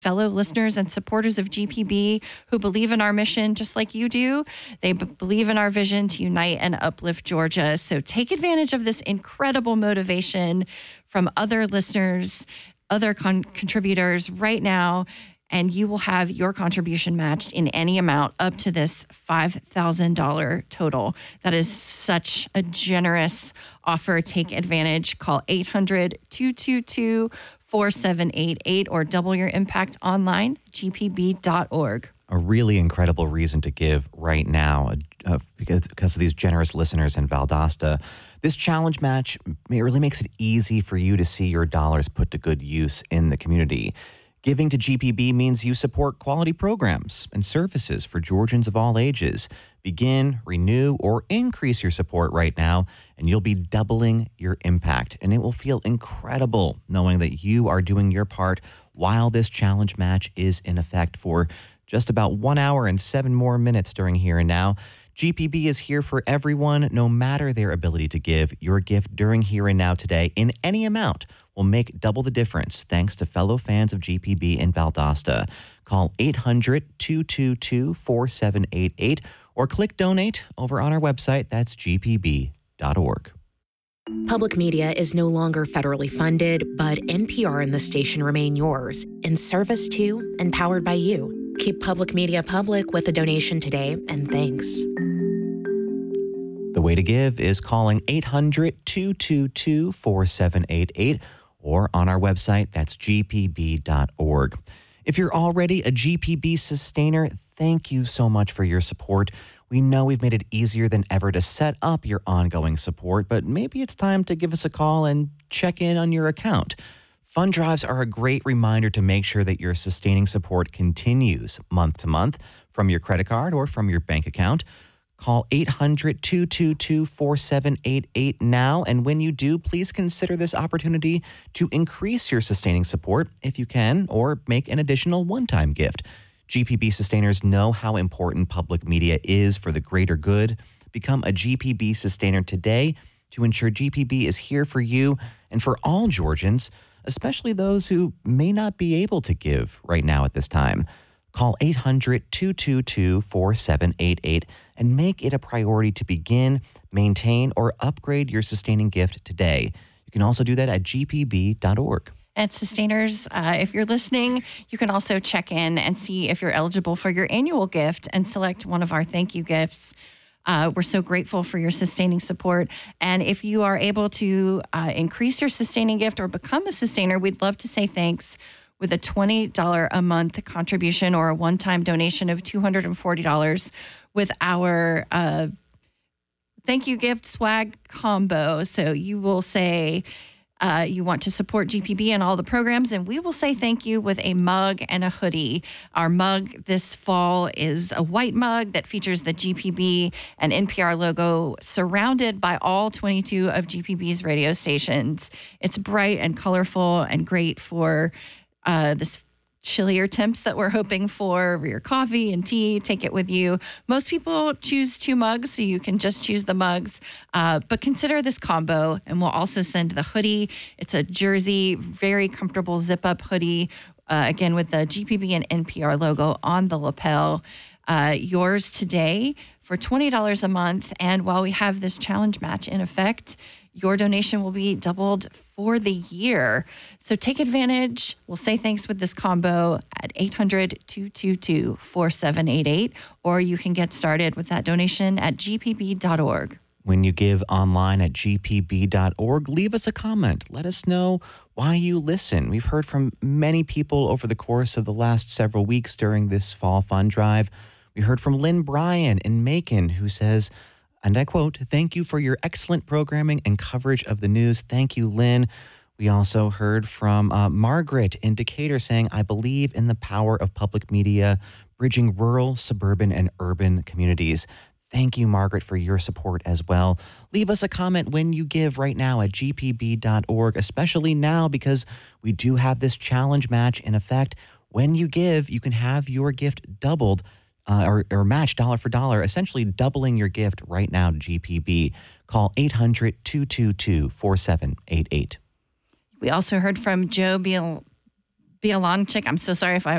fellow listeners and supporters of GPB who believe in our mission just like you do. They believe in our vision to unite and uplift Georgia. So take advantage of this incredible motivation from other listeners, other contributors right now, and you will have your contribution matched in any amount up to this $5,000 total. That is such a generous offer. Take advantage. Call 800-222-4788 or double your impact online, gpb.org. A really incredible reason to give right now because of these generous listeners in Valdosta. This challenge match really makes it easy for you to see your dollars put to good use in the community. Giving to GPB means you support quality programs and services for Georgians of all ages. Begin, renew, or increase your support right now, and you'll be doubling your impact. And it will feel incredible knowing that you are doing your part while this challenge match is in effect for just about 1 hour and 7 more minutes during Here and Now. GPB is here for everyone, no matter their ability to give. Your gift during Here and Now today in any amount will make double the difference thanks to fellow fans of GPB in Valdosta. Call 800-222-4788 or click donate over on our website. That's gpb.org. Public media is no longer federally funded, but NPR and the station remain yours, in service to and powered by you. Keep public media public with a donation today, and thanks. The way to give is calling 800-222-4788 or on our website, that's gpb.org. If you're already a GPB sustainer, thank you so much for your support. We know we've made it easier than ever to set up your ongoing support, but maybe it's time to give us a call and check in on your account. Fund drives are a great reminder to make sure that your sustaining support continues month to month from your credit card or from your bank account. Call 800-222-4788 now, and when you do, please consider this opportunity to increase your sustaining support if you can, or make an additional one-time gift. GPB sustainers know how important public media is for the greater good. Become a GPB sustainer today to ensure GPB is here for you and for all Georgians, especially those who may not be able to give right now at this time. Call 800-222-4788 and make it a priority to begin, maintain, or upgrade your sustaining gift today. You can also do that at gpb.org. And sustainers, if you're listening, you can also check in and see if you're eligible for your annual gift and select one of our thank you gifts. We're so grateful for your sustaining support. And if you are able to increase your sustaining gift or become a sustainer, we'd love to say thanks with a $20 a month contribution or a one-time donation of $240 with our thank you gift swag combo. So you will say you want to support GPB and all the programs, and we will say thank you with a mug and a hoodie. Our mug this fall is a white mug that features the GPB and NPR logo surrounded by all 22 of GPB's radio stations. It's bright and colorful and great for this chillier temps that we're hoping for your coffee and tea. Take it with you. Most people choose 2 mugs, so you can just choose the mugs. But consider this combo, and we'll also send the hoodie. It's a jersey, very comfortable zip-up hoodie, again with the GPB and NPR logo on the lapel. Yours today for $20 a month. And while we have this challenge match in effect, your donation will be doubled for the year. So take advantage. We'll say thanks with this combo at 800-222-4788, or you can get started with that donation at gpb.org. When you give online at gpb.org, leave us a comment. Let us know why you listen. We've heard from many people over the course of the last several weeks during this fall fund drive. We heard from Lynn Bryan in Macon, who says, and I quote, "Thank you for your excellent programming and coverage of the news." Thank you, Lynn. We also heard from Margaret in Decatur saying, "I believe in the power of public media, bridging rural, suburban, and urban communities." Thank you, Margaret, for your support as well. Leave us a comment when you give right now at gpb.org, especially now because we do have this challenge match in effect. When you give, you can have your gift doubled or matched dollar for dollar, essentially doubling your gift right now to GPB. Call 800-222-4788. We also heard from Joe be a long chick. I'm so sorry if I